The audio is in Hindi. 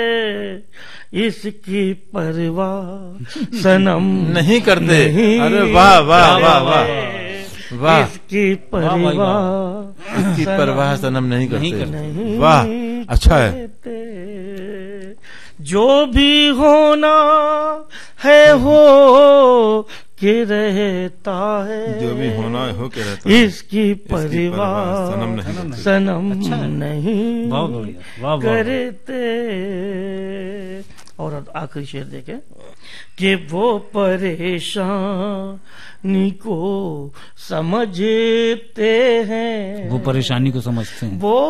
इसकी परवाह सनम नहीं करते। नहीं अरे वाह वाह वाह वाह वाह। इसकी परवाह इसकी परवाह सनम नहीं करते। नहीं वाह, अच्छा है। करते। जो भी होना है हो के रहता है, जो भी होना हो के रहता है, इसकी परवाह सनम नहीं करते। सनम अच्छा है। नहीं बहुत बढ़िया, वाह वाह। करते। और आखिरी शेर देखे कि वो परेशानी को समझते हैं, वो परेशानी को समझते हैं, वो